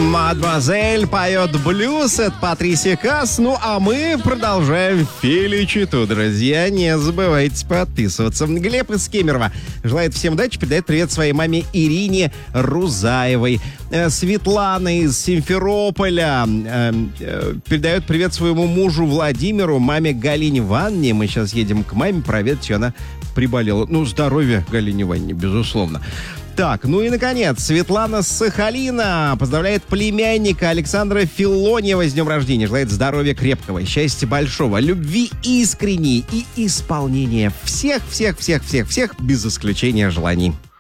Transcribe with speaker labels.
Speaker 1: Мадемуазель поет блюз, это Патрисия Каас. Ну, а мы продолжаем Филичиту, друзья. Не забывайте подписываться. Глеб из Кемерово желает всем удачи, передает привет своей маме Ирине Рузаевой. Светлана из Симферополя передает привет своему мужу Владимиру, маме Галине Ивановне. Мы сейчас едем к маме проведать, ее она приболела. Ну, здоровья Галине Ивановне, безусловно. Так, ну и, наконец, Светлана с Сахалина поздравляет племянника Александра Филоньева с днем рождения. Желает здоровья крепкого, счастья большого, любви искренней и исполнения всех без исключения желаний.